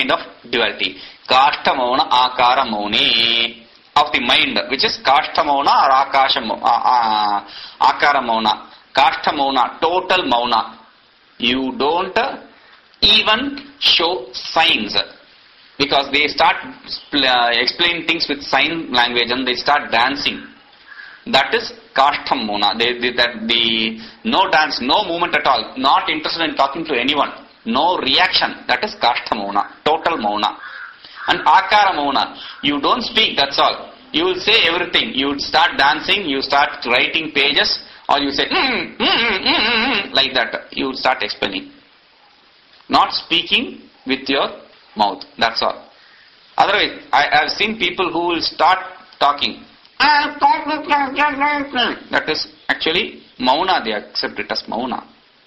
kind of duality. Kashta mauna, akara maune. Of the mind, which is kashta mauna or akara mauna. Kashta mauna, total mauna. You don't even show signs. Because they start explaining things with sign language and they start dancing. That is kashtam mauna. The no dance, no movement at all. Not interested in talking to anyone. No reaction. That is kashtam mauna. Total mauna. And akara mauna. You don't speak, that's all. You will say everything. You would start dancing, you start writing pages, or you say like that. You would start explaining. Not speaking with your mouth. That's all. Otherwise, I have seen people who will start talking. That is actually mauna. They accept it as mauna.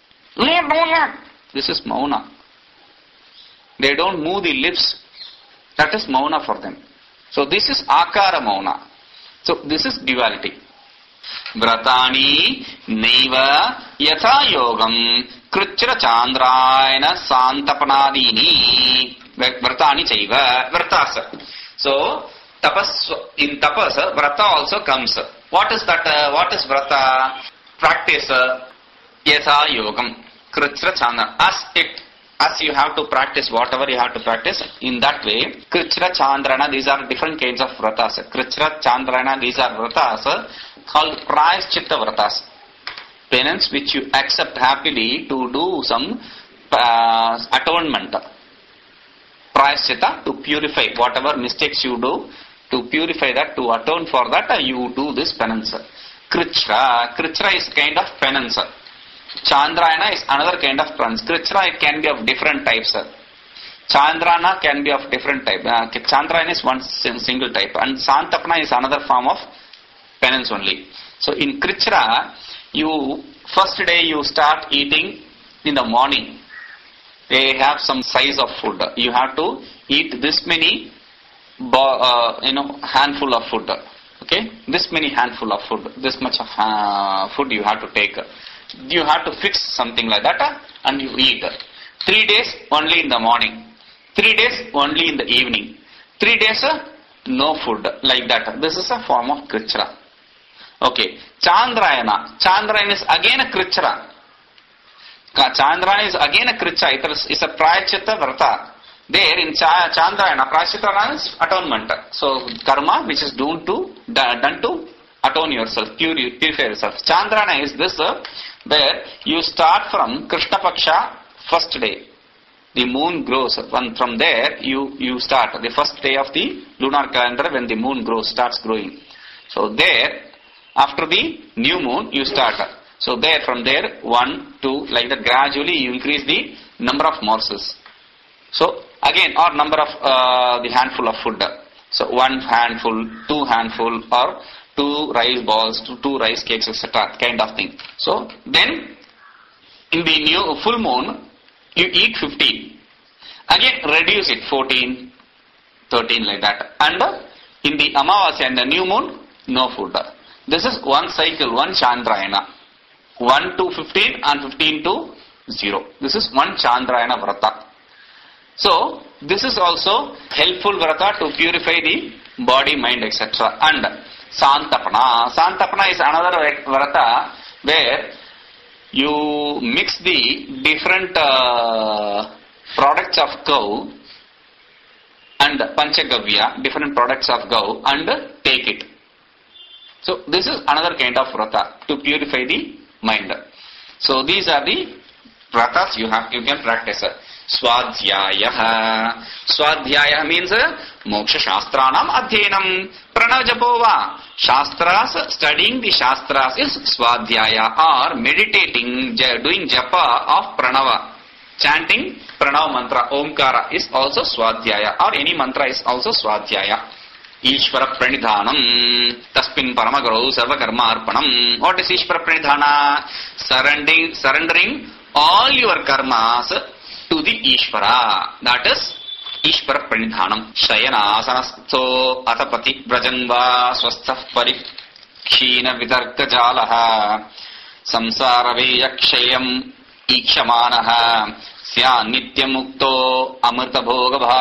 This is mauna. They don't move the lips. That is mauna for them. So this is akara mauna. So this is duality. Vratani naiva yatha yogam kruchra chandrayana santapanadini. Vratani chaiva. Vratas. So in tapas, vrata also comes. What is that? What is vrata? Practice yatha yogam kruchra chandra. As you have to practice whatever you have to practice, in that way, Krichra Chandrana, these are different kinds of vratas. Krichra Chandrana, these are vratas called Prayaschitta vratas. Penance which you accept happily to do some atonement. Prayaschitta, to purify whatever mistakes you do, to purify that, to atone for that, you do this penance. Krichra is kind of penance. Chandrayana is another kind of penance. Krichra, it can be of different types. Chandrana can be of different type. Chandrayana is one single type, and Santapana is another form of penance only. So in Krichra, first day you start eating in the morning. They have some size of food. You have to eat this many, handful of food. Okay, this many handful of food. This much of food you have to take. You have to fix something like that and you eat. 3 days only in the morning. 3 days only in the evening. 3 days no food, like that. This is a form of Krichra. Okay. Chandrayana. Chandrayana is again a Krichra. Chandrayana is again a Krichra. It is a Prayaschitta Vrata. There in Chandrayana, Prayaschitta is atonement. So karma which is done to atone yourself, purify yourself. Chandrayana is this, where you start from Krishna Paksha first day. The moon grows. From there you start. The first day of the lunar calendar when the moon starts growing. So there, after the new moon, you start. So there, from there, 1, 2, like that, gradually you increase the number of morsels. So again, or number of the handful of food. So 1 handful, 2 handful, or 2 rice balls, 2 rice cakes, etc. kind of thing. So then, in the new full moon, you eat 15. Again, reduce it 14, 13 like that. And in the Amavasya and the new moon, no food. This is one cycle, one Chandrayana. 1 to 15 and 15 to 0. This is one Chandrayana Vrata. So, this is also helpful Vrata to purify the body, mind, etc. And Santapana. Santapana is another Vrata where you mix the different products of cow and Panchagavya, different products of cow, and take it. So this is another kind of Vrata to purify the mind. So these are the Vratas you can practice. Swadhyaya. Swadhyaya means Moksha Shastranam Adhyanam. Pranajapova. Shastras, studying the Shastras is Swadhyaya, or meditating, doing japa of Pranava. Chanting Pranava mantra, Omkara is also Swadhyaya, or any mantra is also Swadhyaya. Ishvara Pranidhanam. Taspin Paramagaro Sarva Karma Arpanam. What is Ishvara Pranidhana? Surrendering all your karmas to the Ishvara. That is Ishvara Pranidhanam. Shayanasanasto Atapati Brajanva Swastha Parikshina Vidarka Jalaha Samsara Veyakshayam Ikshamanaha Sya Nityamukto Amrita Bhoga